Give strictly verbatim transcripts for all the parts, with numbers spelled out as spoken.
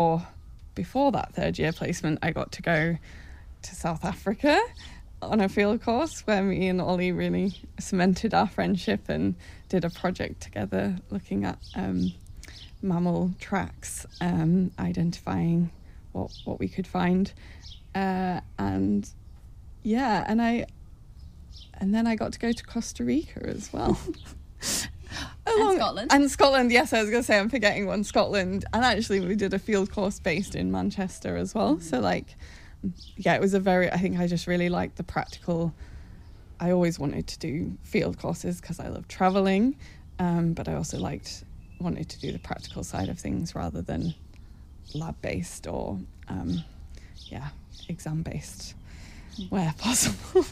Or before that third year placement, I got to go to South Africa on a field course where me and Ollie really cemented our friendship and did a project together looking at um, mammal tracks, um, identifying what what we could find, uh, and yeah, and I and then I got to go to Costa Rica as well. Along, and Scotland. And Scotland, yes, I was going to say I'm forgetting one, Scotland. And actually we did a field course based in Manchester as well. Mm. So like, yeah, it was a very, I think I just really liked the practical. I always wanted to do field courses because I love travelling. Um, but I also liked, wanted to do the practical side of things rather than lab-based or, um, yeah, exam-based where possible.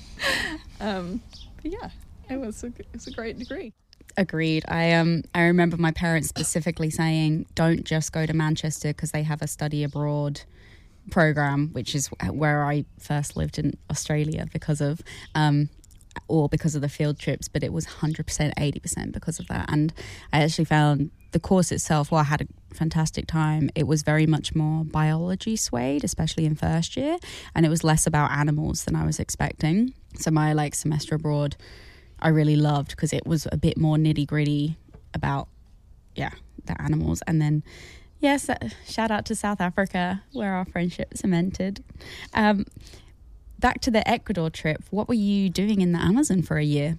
um, but yeah, it was a, it was a great degree. Agreed. I um I remember my parents specifically saying, don't just go to Manchester because they have a study abroad program, which is where I first lived in Australia because of um or because of the field trips, but it was one hundred percent, eighty percent because of that. And I actually found the course itself, while I had a fantastic time, it was very much more biology swayed, especially in first year, and it was less about animals than I was expecting. So my like semester abroad I really loved because it was a bit more nitty gritty about, yeah, the animals. And then, yes, uh, shout out to South Africa where our friendship cemented. Um, back to the Ecuador trip, what were you doing in the Amazon for a year?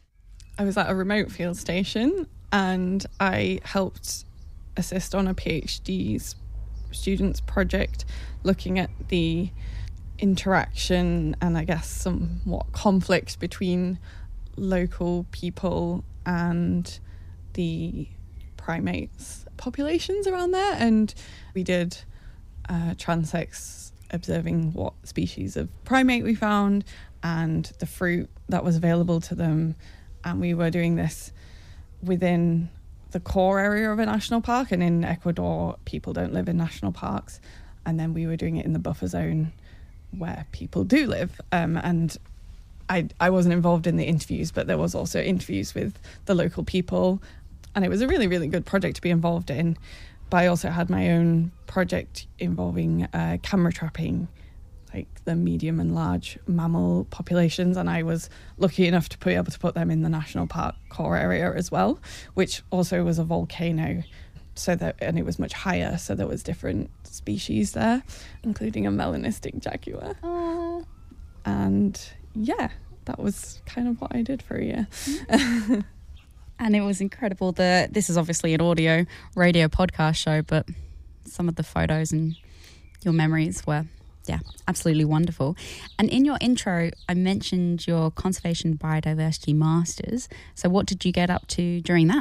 I was at a remote field station and I helped assist on a PhD's students project looking at the interaction and I guess somewhat conflict between local people and the primates populations around there. And we did uh, transects observing what species of primate we found and the fruit that was available to them. And we were doing this within the core area of a national park, and in Ecuador people don't live in national parks, and then we were doing it in the buffer zone where people do live. Um, and I, I wasn't involved in the interviews, but there was also interviews with the local people, and it was a really, really good project to be involved in. But I also had my own project involving uh, camera trapping, like the medium and large mammal populations, and I was lucky enough to be able to put them in the national park core area as well, which also was a volcano, so that and it was much higher, so there was different species there, including a melanistic jaguar. Aww. And yeah, that was kind of what I did for a year. And it was incredible. The this is obviously an audio radio podcast show, but some of the photos and your memories were, yeah, absolutely wonderful. And in your intro, I mentioned your Conservation Biodiversity Masters. So what did you get up to during that?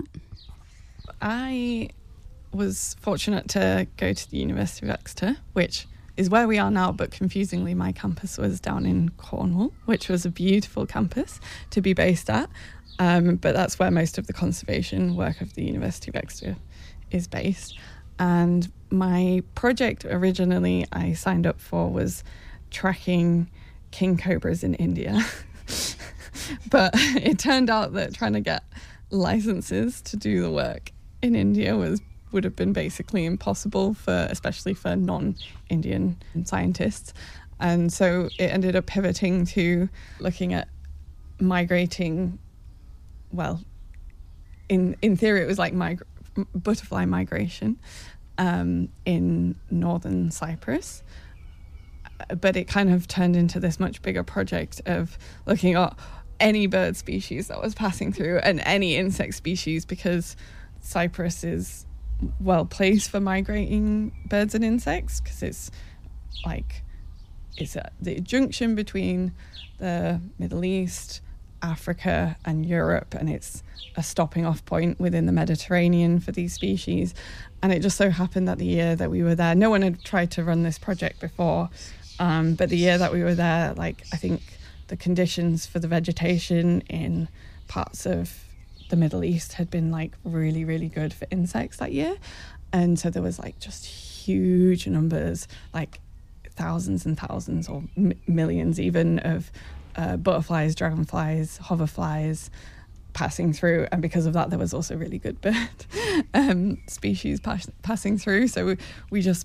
I was fortunate to go to the University of Exeter, which is where we are now, but confusingly my campus was down in Cornwall, which was a beautiful campus to be based at. Um, but that's where most of the conservation work of the University of Exeter is based. And my project originally I signed up for was tracking king cobras in India. But it turned out that trying to get licenses to do the work in India was would have been basically impossible, for especially for non-Indian scientists. And so it ended up pivoting to looking at migrating, well, in in theory it was like mig- butterfly migration um, in northern Cyprus. But it kind of turned into this much bigger project of looking at any bird species that was passing through and any insect species, because Cyprus is well placed for migrating birds and insects, because it's like it's a, the junction between the Middle East, Africa and Europe, and it's a stopping off point within the Mediterranean for these species. And it just so happened that the year that we were there, no one had tried to run this project before, um, but the year that we were there, like I think the conditions for the vegetation in parts of the Middle East had been like really, really good for insects that year. And so there was like just huge numbers, like thousands and thousands or m- millions even of uh, butterflies, dragonflies, hoverflies passing through, and because of that there was also really good bird um, species pass- passing through, so we, we just